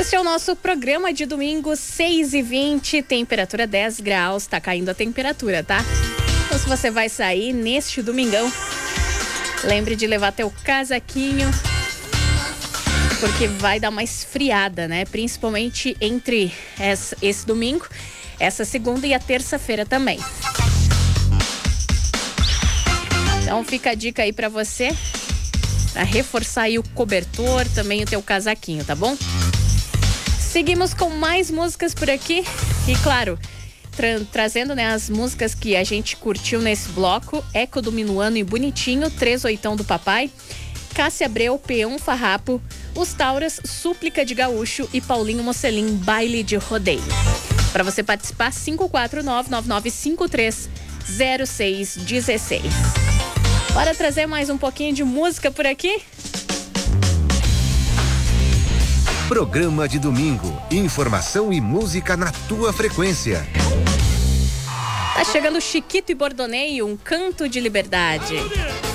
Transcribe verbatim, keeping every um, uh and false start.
Este é o nosso programa de domingo, seis e vinte, temperatura dez graus, tá caindo a temperatura, tá? Então se você vai sair neste domingão, lembre de levar teu casaquinho, porque vai dar uma esfriada, né? Principalmente entre esse, esse domingo, essa segunda e a terça-feira também. Então fica a dica aí pra você, pra reforçar aí o cobertor, também o teu casaquinho, tá bom? Seguimos com mais músicas por aqui e, claro, tra- trazendo, né, as músicas que a gente curtiu nesse bloco: Eco do Minuano e Bonitinho, Três Oitão do Papai, Cássia Abreu, Peão Farrapo, Os Tauras, Súplica de Gaúcho e Paulinho Mocelin, Baile de Rodeio. Para você participar, cinco quatro nove, nove nove cinco três, zero seis um seis. Bora trazer mais um pouquinho de música por aqui? Programa de domingo, informação e música na tua frequência. Tá chegando Chiquito e Bordoneio, um canto de liberdade.